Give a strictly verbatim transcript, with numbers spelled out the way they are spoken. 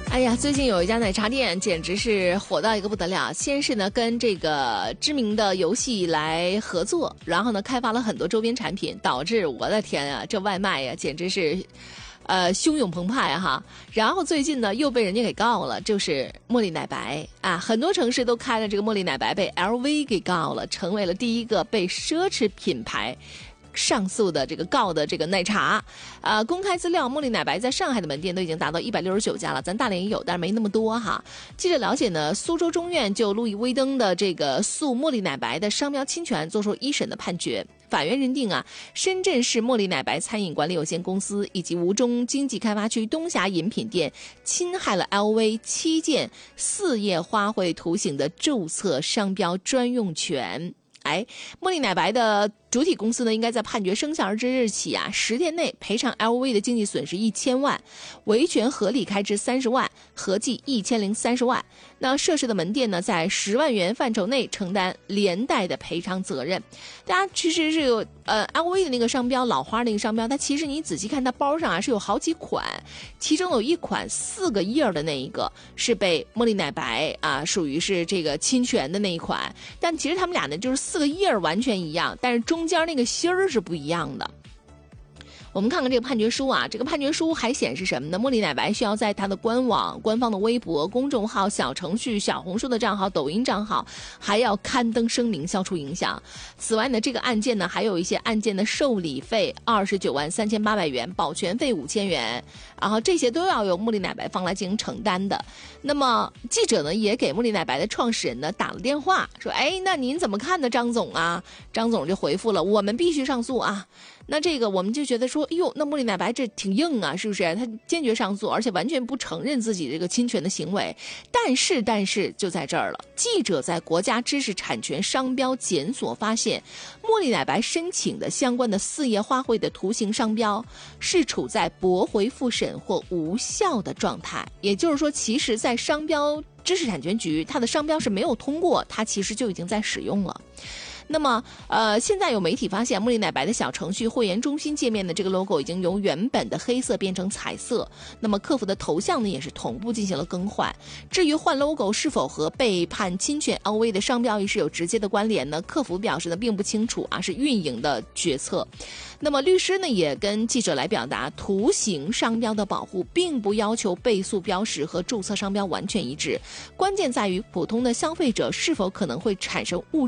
哎呀，最近有一家奶茶店简直是火到一个不得了。先是呢跟这个知名的游戏来合作，然后呢开发了很多周边产品，导致我的天啊，这外卖呀简直是呃汹涌澎湃哈。然后最近呢又被人家给告了，就是茉莉奶白啊，很多城市都开了这个茉莉奶白，被 L V 给告了，成为了第一个被奢侈品牌上诉的这个告的这个奶茶。呃，公开资料，茉莉奶白在上海的门店都已经达到一百六十九家了，咱大连也有，但是没那么多哈。记者了解呢，苏州中院就路易威登的这个诉茉莉奶白的商标侵权作出一审的判决。法院认定啊，深圳市茉莉奶白餐饮管理有限公司以及吴中经济开发区东峡饮品店侵害了 L V 七件四叶花卉图形的注册商标专用权。哎，茉莉奶白的主体公司呢，应该在判决生效之日起啊，十天内赔偿 L V 的经济损失一千万，维权合理开支三十万，合计一千零三十万。那涉事的门店呢，在十万元范畴内承担连带的赔偿责任。大家其实是有呃 L V 的那个商标，老花那个商标，它其实你仔细看，它包上啊是有好几款，其中有一款四个页的那一个是被茉莉奶白啊，属于是这个侵权的那一款，但其实他们俩呢就是四个页完全一样，但是中间那个芯儿是不一样的。我们看看这个判决书啊，这个判决书还显示什么呢？茉莉奶白需要在它的官网、官方的微博、公众号、小程序、小红书的账号、抖音账号，还要刊登声明，消除影响。此外呢，这个案件呢还有一些案件的受理费二十九万三千八百元，保全费五千元，然后这些都要由茉莉奶白方来进行承担的。那么记者呢也给茉莉奶白的创始人呢打了电话，说：“哎，那您怎么看呢，张总啊？”张总就回复了：“我们必须上诉啊。”那这个我们就觉得说，哎呦，那茉莉奶白这挺硬啊，是不是？他坚决上诉，而且完全不承认自己这个侵权的行为。但是，但是就在这儿了，记者在国家知识产权商标检索发现，茉莉奶白申请的相关的四叶花卉的图形商标是处在驳回复审或无效的状态。也就是说，其实在商标知识产权局，它的商标是没有通过，它其实就已经在使用了。那么，呃，现在有媒体发现，茉莉奶白的小程序会员中心界面的这个 logo 已经由原本的黑色变成彩色。那么，客服的头像呢也是同步进行了更换。至于换 logo 是否和被判侵权 L V 的商标一事有直接的关联呢？客服表示呢并不清楚啊，是运营的决策。那么，律师呢也跟记者来表达，图形商标的保护并不要求倍速标识和注册商标完全一致，关键在于普通的消费者是否可能会产生误